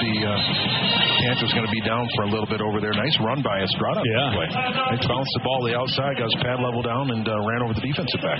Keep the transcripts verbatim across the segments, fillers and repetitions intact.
the uh, Panthers going to be down for a little bit over there. Nice run by Estrada. Yeah. They bounced the ball to the outside, got his pad level down, and uh, ran over the defensive back.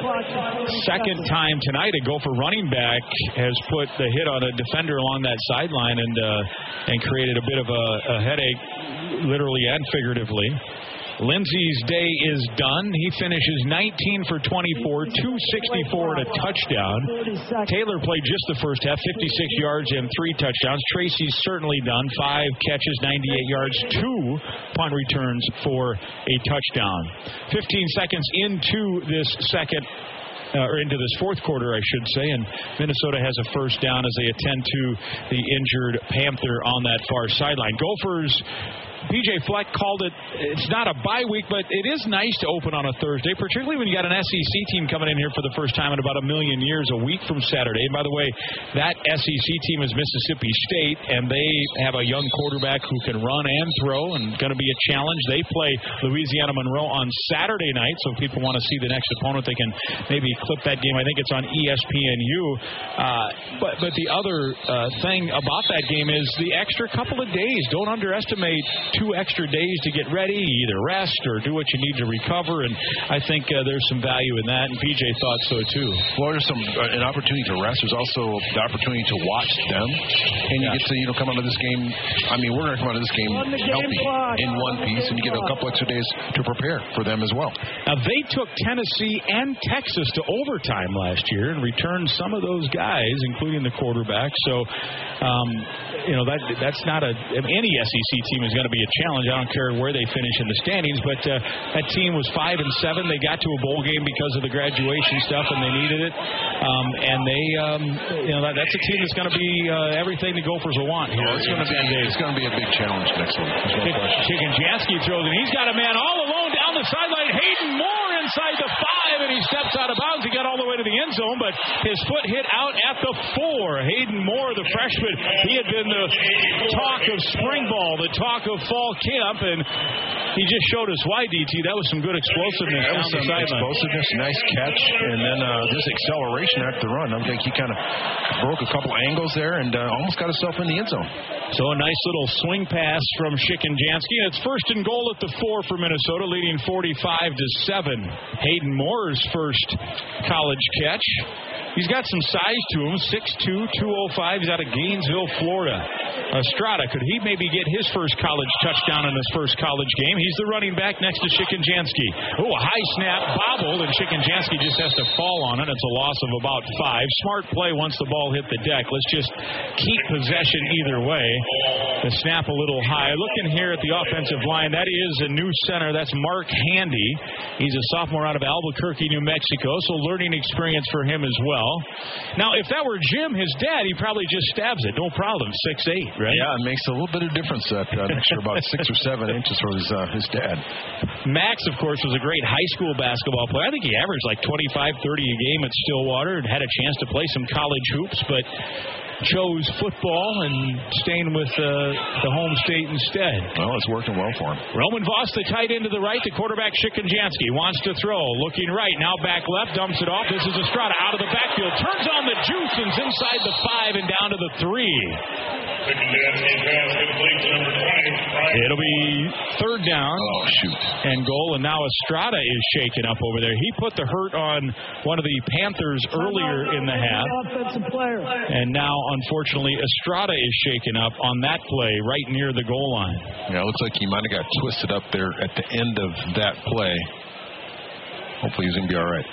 Second time tonight, a Gopher running back has put the hit on a defender along that sideline and uh, and created a bit of a, a headache, literally and figuratively. Lindsey's day is done. He finishes nineteen for twenty-four, two sixty-four and a touchdown. Taylor played just the first half, fifty-six yards and three touchdowns. Tracy's certainly done. Five catches, ninety-eight yards, two punt returns for a touchdown. fifteen seconds into this second Uh, or into this fourth quarter, I should say, and Minnesota has a first down as they attend to the injured Panther on that far sideline. Gophers, P J Fleck called it, it's not a bye week, but it is nice to open on a Thursday, particularly when you got an S E C team coming in here for the first time in about a million years, a week from Saturday. And by the way, that S E C team is Mississippi State, and they have a young quarterback who can run and throw, and going to be a challenge. They play Louisiana Monroe on Saturday night, so if people want to see the next opponent, they can maybe clip that game. I think it's on E S P N U. Uh, but, but the other uh, thing about that game is the extra couple of days. Don't underestimate two extra days to get ready, either rest or do what you need to recover, and I think uh, there's some value in that, and P J thought so too. Well, there's some uh, an opportunity to rest. There's also the opportunity to watch them, and you yeah. get to you know come out of this game. I mean, we're going to come out of this game healthy in one piece, and you get a couple extra days to prepare for them as well. Now, they took Tennessee and Texas to overtime last year and returned some of those guys, including the quarterback. So, um, you know, that that's not a any S E C team is going to be a challenge. I don't care where they finish in the standings, but uh, that team was five and seven. They got to a bowl game because of the graduation stuff, and they needed it. Um, and they, um, you know, that, that's a team that's going to be uh, everything the Gophers will want here. Oh, it's going to be it's going to be a big challenge next week. Chicken Jansky throws, and he's got a man all alone down the sideline. Hayden Moore inside the five, and he steps out of bounds. He got all the way to the end zone, but his foot hit out at the four. Hayden Moore, the freshman, he had been the talk of spring ball, the talk of fall camp, and he just showed us why, D T. That was some good explosiveness yeah, down the sideline. Explosiveness, nice catch, and then uh, this acceleration after the run. I think he kind of broke a couple angles there and uh, almost got himself in the end zone. So a nice little swing pass from Chicken Jansky. It's first and goal at the four for Minnesota, leading forty-five to seven. Hayden Moore's first college catch. He's got some size to him, six two, two oh five. He's out of Gainesville, Florida. Estrada, could he maybe get his first college touchdown in his first college game? He's the running back next to Chicken Jansky. Oh, a high snap, bobbled, and Chicken Jansky just has to fall on it. It's a loss of about five. Smart play once the ball hit the deck. Let's just keep possession either way. The snap a little high. Looking here at the offensive line, that is a new center. That's Mark Handy. He's a sophomore out of Albuquerque, New Mexico, so learning experience for him as well. Now, if that were Jim, his dad, he probably just stabs it. No problem. six eight, right? Yeah, it makes a little bit of difference that uh, next year, about six or seven inches for his, uh, his dad. Max, of course, was a great high school basketball player. I think he averaged like twenty-five, thirty a game at Stillwater and had a chance to play some college hoops, but chose football and staying with uh, the home state instead. Well, it's working well for him. Roman Voss, the tight end to the right, the quarterback Chicken Jansky wants to throw. Looking right, now back left, dumps it off. This is Estrada out of the backfield. Turns on the juice and's inside the five and down to the three. It'll be third down. Oh, shoot. And goal, and now Estrada is shaken up over there. He put the hurt on one of the Panthers earlier in the half. And now, unfortunately, Estrada is shaken up on that play right near the goal line. Yeah, it looks like he might have got twisted up there at the end of that play. Hopefully he's going to be all right.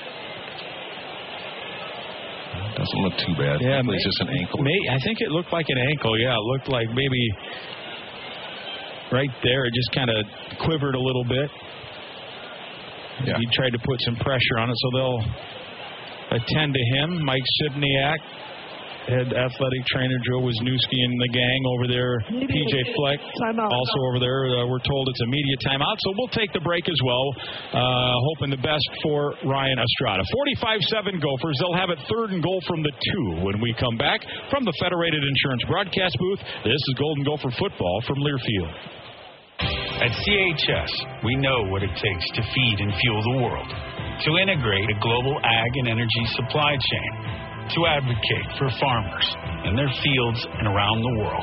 Doesn't look too bad. Yeah, maybe, it's just an ankle. May, I think it looked like an ankle. Yeah, it looked like maybe right there. It just kind of quivered a little bit. Yeah. He tried to put some pressure on it, so they'll attend to him. Mike Sibniak, head athletic trainer Joe Wisniewski and the gang over there. P J Fleck also over there. Uh, we're told it's a media timeout, so we'll take the break as well. Uh, hoping the best for Ryan Estrada. forty-five seven Gophers. They'll have it third and goal from the two when we come back from the Federated Insurance broadcast booth. This is Golden Gopher football from Learfield. At C H S, we know what it takes to feed and fuel the world, to integrate a global ag and energy supply chain, to advocate for farmers in their fields and around the world.